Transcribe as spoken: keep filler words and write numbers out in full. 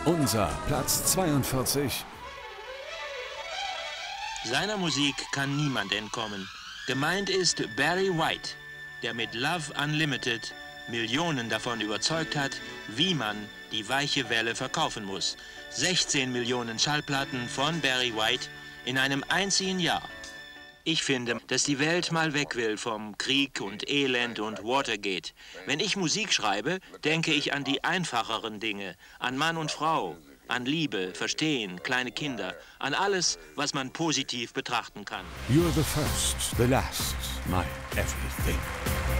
Unser Platz zweiundvierzig. Seiner Musik kann niemand entkommen. Gemeint ist Barry White, der mit Love Unlimited Millionen davon überzeugt hat, wie man die weiche Welle verkaufen muss. sechzehn Millionen Schallplatten von Barry White in einem einzigen Jahr. Ich finde, dass die Welt mal weg will vom Krieg und Elend und Watergate. Wenn ich Musik schreibe, denke ich an die einfacheren Dinge, an Mann und Frau, an Liebe, Verstehen, kleine Kinder, an alles, was man positiv betrachten kann. You're the first, the last, my everything.